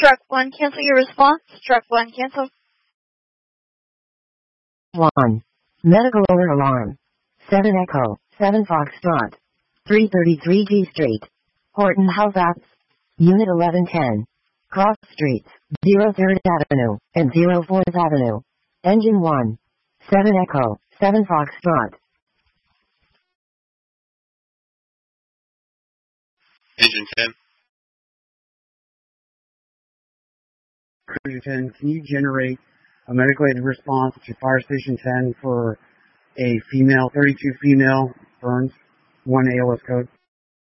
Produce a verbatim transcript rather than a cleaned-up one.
Truck one, cancel your response. Truck one, cancel. one. Medical alert alarm. seven Echo, seven Foxtrot. three thirty-three G Street. Horton House Apps. Unit eleven ten. Cross Streets, zero third Avenue, and zero fourth Avenue. Engine one. seven Echo, seven Foxtrot. Engine ten. Cruiser ten, can you generate a medical aid response to Fire Station ten for a female, thirty-two female burns, one A L S code?